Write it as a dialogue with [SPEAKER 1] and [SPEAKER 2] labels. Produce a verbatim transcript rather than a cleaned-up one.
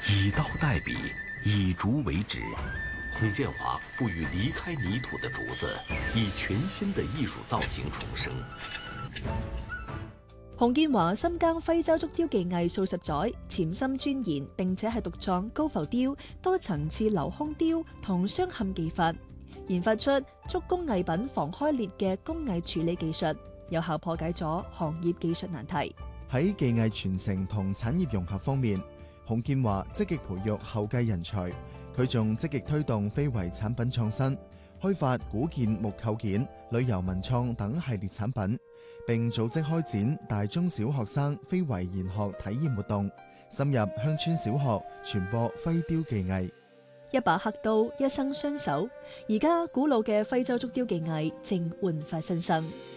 [SPEAKER 1] 以刀代筆，以竹為紙。洪建華賦予離開泥土的竹子，以全新的藝術造型重生。
[SPEAKER 2] 洪建華深耕徽州竹雕技藝數十載，潛心鑽研，並且係獨創高浮雕、多層次鏤空雕同鑲嵌技法，研發出竹工藝品防開裂嘅工藝處理技術，有效破解咗行業技術難題。
[SPEAKER 3] 喺技藝傳承同產業融合方面，洪建華積極培育後繼人才，佢仲積極推動非遺產品創新，開發古建木構件、旅遊文創等系列產品，並組織開展大中小學生非遺研學體驗活動，深入鄉村小學傳播徽雕技藝。
[SPEAKER 2] 一把刻刀，一生雙手，而家古老嘅徽州竹雕技藝正煥發新生。